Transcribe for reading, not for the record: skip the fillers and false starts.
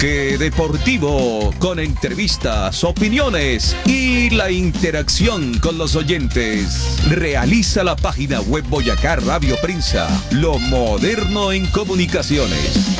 Toque Deportivo, con entrevistas, opiniones y la interacción con los oyentes. Realiza la página web Boyacá Radio Prensa, lo moderno en comunicaciones.